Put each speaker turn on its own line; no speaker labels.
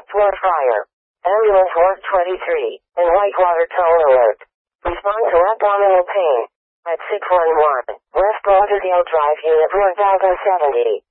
Floor fire. Ambulance Ward 23. In Whitewater tone alert. Respond to abdominal pain. At 611. West Lauderdale Drive Unit 4070.